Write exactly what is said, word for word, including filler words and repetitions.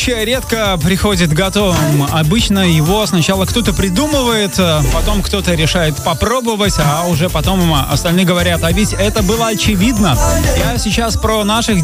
вообще редко приходит готовым. Обычно его сначала кто-то придумывает, потом кто-то решает попробовать, а уже потом остальные говорят, а ведь это было очевидно. Я сейчас про наших